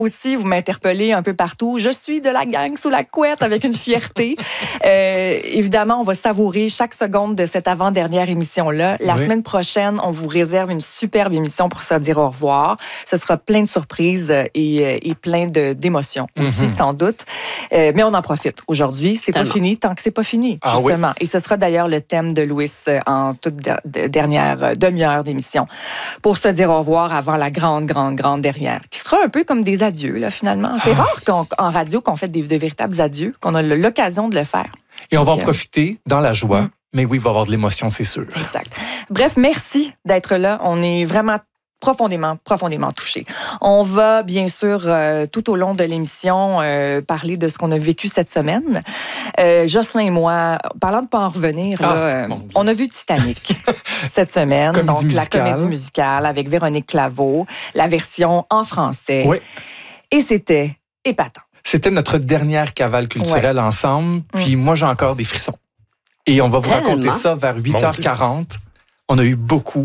aussi, vous m'interpellez un peu partout. Je suis de la gang sous la couette avec une fierté. Évidemment, on va savourer chaque seconde de cette avant-dernière émission-là. La semaine prochaine, on vous réserve une superbe émission pour se dire au revoir. Ce sera plein de surprises et plein d'émotions aussi, sans doute. Mais on en profite aujourd'hui. C'est pas fini tant que c'est pas fini, justement. Et ce sera d'ailleurs le thème de Louis en toute dernière demi-heure d'émission pour se dire au revoir avant la grande dernière, qui sera un peu comme des adieux, là, finalement. C'est rare en radio qu'on fait de véritables adieux, qu'on a l'occasion de le faire. Et on va en profiter dans la joie, mais oui, il va y avoir de l'émotion, c'est sûr. Exact. Bref, merci d'être là. On est vraiment profondément touchés. On va, bien sûr, tout au long de l'émission, parler de ce qu'on a vécu cette semaine. Jocelyn et moi, parlant de pas en revenir, on a vu Titanic cette semaine. La comédie musicale avec Véronique Claveau, la version en français. Oui. Et c'était épatant. C'était notre dernière cavale culturelle ensemble, puis moi, j'ai encore des frissons. Et on va vous raconter ça vers 8h40. On a eu beaucoup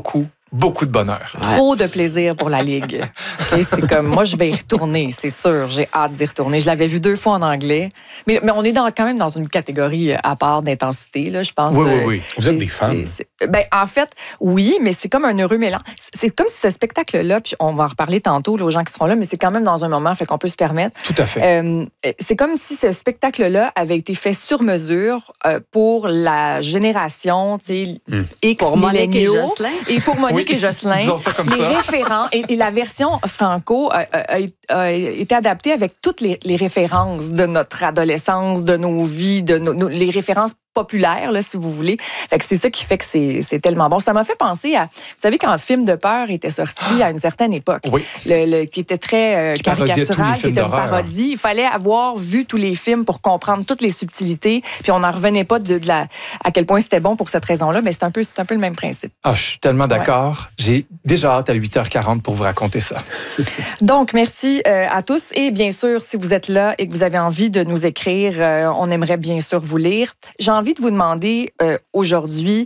de bonheur. Trop de plaisir pour la Ligue. Okay? C'est comme, moi, je vais y retourner, c'est sûr. J'ai hâte d'y retourner. Je l'avais vu 2 fois en anglais. Mais on est quand même dans une catégorie à part d'intensité, là, je pense. Oui. Vous êtes des fans. En fait, oui, mais c'est comme un heureux mélange. C'est comme si ce spectacle-là, puis on va en reparler tantôt là, aux gens qui seront là, mais c'est quand même dans un moment, fait qu'on peut se permettre. Tout à fait. C'est comme si ce spectacle-là avait été fait sur mesure pour la génération, tu sais, X pour Monique et Jocelyn. Et pour Monique et Jocelyn. Disons ça comme les référents et la version franco a été adaptée avec toutes les références de notre adolescence, de nos vies, les références populaire, là, si vous voulez. Fait que c'est ça qui fait que c'est tellement bon. Ça m'a fait penser à... Vous savez, quand un film de peur était sorti à une certaine époque, qui était très caricatural, qui était une parodie, il fallait avoir vu tous les films pour comprendre toutes les subtilités, puis on n'en revenait pas à quel point c'était bon pour cette raison-là, mais c'est un peu le même principe. Je suis tellement d'accord. J'ai déjà hâte à 8h40 pour vous raconter ça. Donc, merci à tous. Et bien sûr, si vous êtes là et que vous avez envie de nous écrire, on aimerait bien sûr vous lire. J'ai envie de vous demander aujourd'hui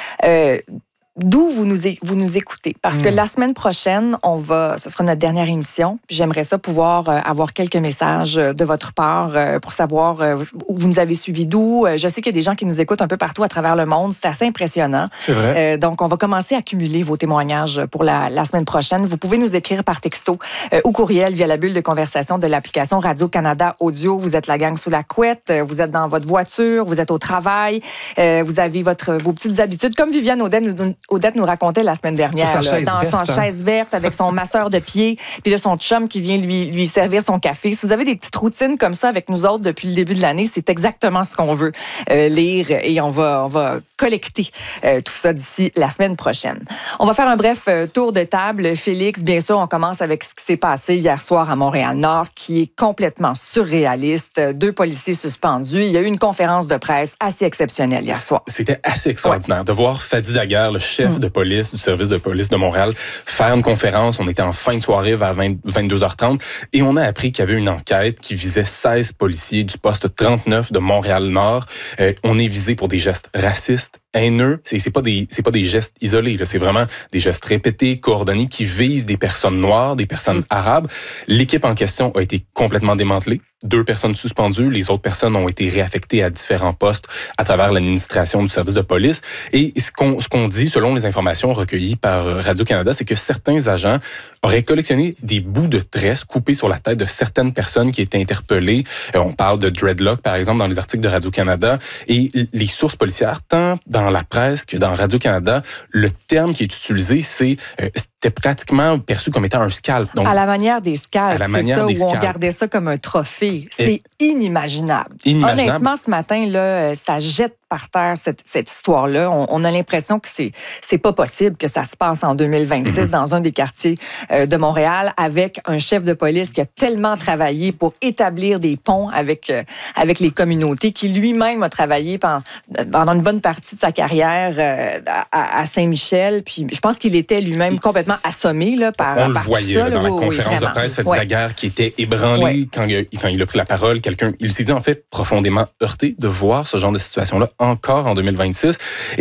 d'où vous nous écoutez. Parce que la semaine prochaine, ce sera notre dernière émission. J'aimerais ça pouvoir avoir quelques messages de votre part pour savoir où vous nous avez suivis d'où. Je sais qu'il y a des gens qui nous écoutent un peu partout à travers le monde. C'est assez impressionnant. C'est vrai. Donc, on va commencer à cumuler vos témoignages pour la semaine prochaine. Vous pouvez nous écrire par texto ou courriel via la bulle de conversation de l'application Radio-Canada Audio. Vous êtes la gang sous la couette. Vous êtes dans votre voiture. Vous êtes au travail. Vous avez vos petites habitudes. Comme Viviane Odette nous racontait la semaine dernière, dans sa chaise verte avec son masseur de pied, puis là, son chum qui vient lui servir son café. Si vous avez des petites routines comme ça avec nous autres depuis le début de l'année, c'est exactement ce qu'on veut lire et on va collecter tout ça d'ici la semaine prochaine. On va faire un bref tour de table. Félix, bien sûr, on commence avec ce qui s'est passé hier soir à Montréal-Nord, qui est complètement surréaliste. 2 policiers suspendus. Il y a eu une conférence de presse assez exceptionnelle hier soir. C'était assez extraordinaire de voir Fadi Daguerre, le chef de police du service de police de Montréal, faire une conférence. On était en fin de soirée vers 22h30 et on a appris qu'il y avait une enquête qui visait 16 policiers du poste 39 de Montréal-Nord. On est visé pour des gestes racistes, haineux. C'est pas des gestes isolés, là. C'est vraiment des gestes répétés, coordonnés, qui visent des personnes noires, des personnes arabes. L'équipe en question a été complètement démantelée. 2 personnes suspendues, les autres personnes ont été réaffectées à différents postes à travers l'administration du service de police. Et ce qu'on dit, selon les informations recueillies par Radio-Canada, c'est que certains agents auraient collectionné des bouts de tresses coupés sur la tête de certaines personnes qui étaient interpellées. On parle de dreadlock, par exemple, dans les articles de Radio-Canada. Et les sources policières, tant dans la presse que dans Radio-Canada, le terme qui est utilisé, c'était pratiquement perçu comme étant un scalp. Donc, à la manière des scalps, c'est ça, où on gardait ça comme un trophée. C'est inimaginable. Honnêtement, ce matin, là, ça jette par terre cette histoire-là. On a l'impression que c'est pas possible que ça se passe en 2026 dans un des quartiers de Montréal avec un chef de police qui a tellement travaillé pour établir des ponts avec les communautés, qui lui-même a travaillé pendant une bonne partie de sa carrière à Saint-Michel. Puis je pense qu'il était lui-même complètement assommé là, par on le par voyait tout ça, dans la conférence de presse, Fadi Daguerre qui était ébranlé quand il a pris la parole. Il s'est dit en fait profondément heurté de voir ce genre de situation-là encore en 2026.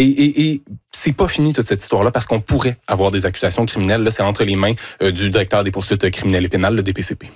Et c'est pas fini toute cette histoire-là parce qu'on pourrait avoir des accusations criminelles. Là, c'est entre les mains du directeur des poursuites criminelles et pénales, le DPCP.